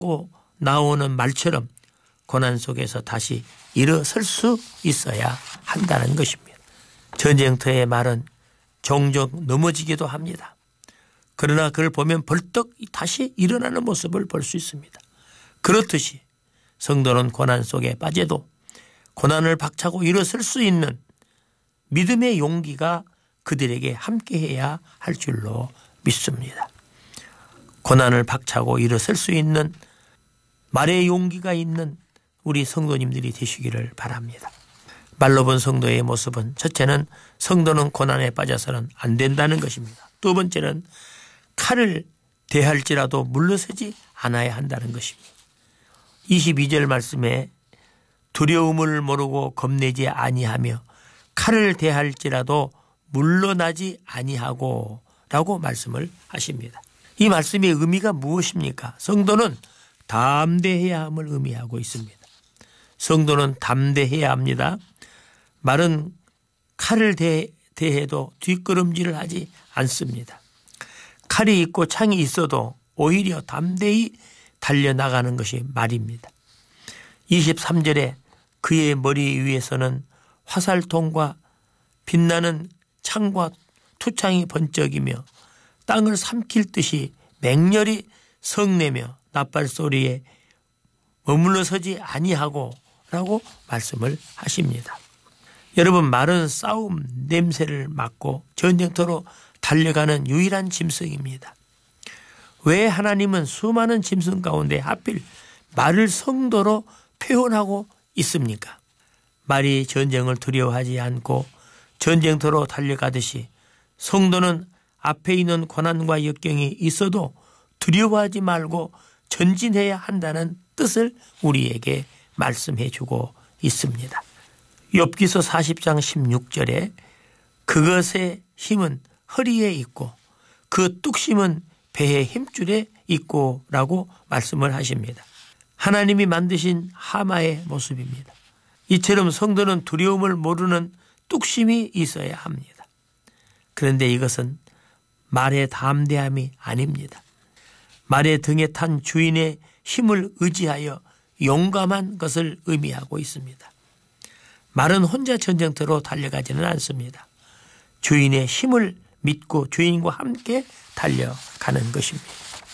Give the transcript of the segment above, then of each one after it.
나오는 말처럼 고난 속에서 다시 일어설 수 있어야 한다는 것입니다. 전쟁터의 말은 종종 넘어지기도 합니다. 그러나 그걸 보면 벌떡 다시 일어나는 모습을 볼 수 있습니다. 그렇듯이 성도는 고난 속에 빠져도 고난을 박차고 일어설 수 있는 믿음의 용기가 그들에게 함께해야 할 줄로 믿습니다. 고난을 박차고 일어설 수 있는 말의 용기가 있는 우리 성도님들이 되시기를 바랍니다. 말로 본 성도의 모습은 첫째는 성도는 고난에 빠져서는 안 된다는 것입니다. 두 번째는 칼을 대할지라도 물러서지 않아야 한다는 것입니다. 22절 말씀에 두려움을 모르고 겁내지 아니하며 칼을 대할지라도 물러나지 아니하고 라고 말씀을 하십니다. 이 말씀의 의미가 무엇입니까? 성도는 담대해야 함을 의미하고 있습니다. 성도는 담대해야 합니다. 말은 칼을 대해도 뒷걸음질을 하지 않습니다. 칼이 있고 창이 있어도 오히려 담대히 달려나가는 것이 말입니다. 23절에 그의 머리 위에서는 화살통과 빛나는 창과 투창이 번쩍이며 땅을 삼킬 듯이 맹렬히 성내며 나팔소리에 머물러 서지 아니하고 라고 말씀을 하십니다. 여러분, 말은 싸움 냄새를 맡고 전쟁터로 달려가는 유일한 짐승입니다. 왜 하나님은 수많은 짐승 가운데 하필 말을 성도로 표현하고 있습니까? 말이 전쟁을 두려워하지 않고 전쟁터로 달려가듯이 성도는 앞에 있는 고난과 역경이 있어도 두려워하지 말고 전진해야 한다는 뜻을 우리에게 말씀해 주고 있습니다. 욥기서 40장 16절에 그것의 힘은 허리에 있고 그 뚝심은 배의 힘줄에 있고 라고 말씀을 하십니다. 하나님이 만드신 하마의 모습입니다. 이처럼 성도는 두려움을 모르는 뚝심이 있어야 합니다. 그런데 이것은 말의 담대함이 아닙니다. 말의 등에 탄 주인의 힘을 의지하여 용감한 것을 의미하고 있습니다. 말은 혼자 전쟁터로 달려가지는 않습니다. 주인의 힘을 믿고 주인과 함께 달려가는 것입니다.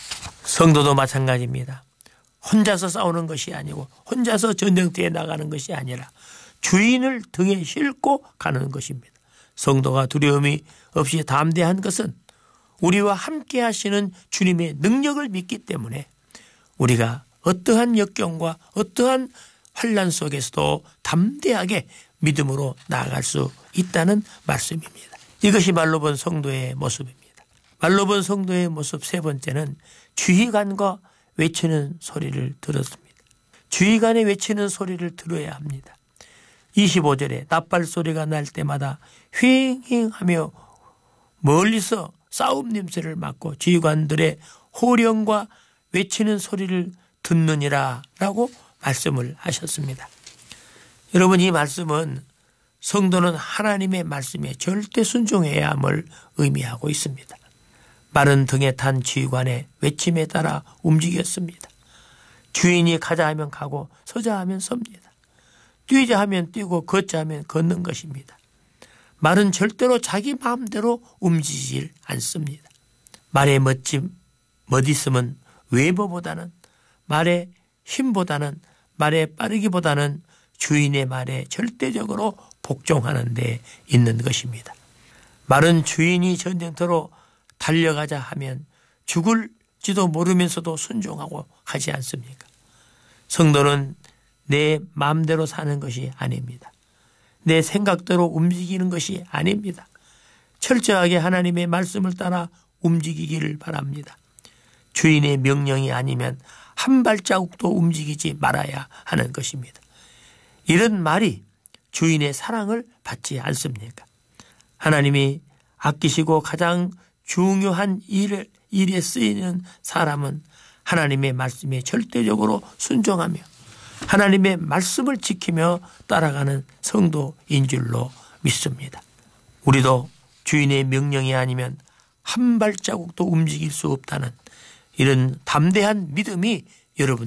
성도도 마찬가지입니다. 혼자서 싸우는 것이 아니고 혼자서 전쟁터에 나가는 것이 아니라 주인을 등에 싣고 가는 것입니다. 성도가 두려움이 없이 담대한 것은 우리와 함께 하시는 주님의 능력을 믿기 때문에 우리가 어떠한 역경과 어떠한 환난 속에서도 담대하게 믿음으로 나아갈 수 있다는 말씀입니다. 이것이 말로 본 성도의 모습입니다. 말로 본 성도의 모습 세 번째는 주의관과 외치는 소리를 들었습니다. 주의관에 외치는 소리를 들어야 합니다. 25절에 나팔 소리가 날 때마다 휑휑하며 멀리서 싸움 냄새를 맡고 지휘관들의 호령과 외치는 소리를 듣느니라 라고 말씀을 하셨습니다. 여러분, 이 말씀은 성도는 하나님의 말씀에 절대 순종해야 함을 의미하고 있습니다. 말은 등에 탄 지휘관의 외침에 따라 움직였습니다. 주인이 가자 하면 가고 서자 하면 섭니다. 뛰자 하면 뛰고 걷자 하면 걷는 것입니다. 말은 절대로 자기 마음대로 움직이질 않습니다. 말의 멋있음은 외모보다는 말의 힘보다는 말의 빠르기보다는 주인의 말에 절대적으로 복종하는 데 있는 것입니다. 말은 주인이 전쟁터로 달려가자 하면 죽을지도 모르면서도 순종하고 하지 않습니까? 성도는 내 마음대로 사는 것이 아닙니다. 내 생각대로 움직이는 것이 아닙니다. 철저하게 하나님의 말씀을 따라 움직이기를 바랍니다. 주인의 명령이 아니면 한 발자국도 움직이지 말아야 하는 것입니다. 이런 말이 주인의 사랑을 받지 않습니까? 하나님이 아끼시고 가장 중요한 일에 쓰이는 사람은 하나님의 말씀에 절대적으로 순종하며 하나님의 말씀을 지키며 따라가는 성도인 줄로 믿습니다. 우리도 주인의 명령이 아니면 한 발자국도 움직일 수 없다는 이런 담대한 믿음이 여러분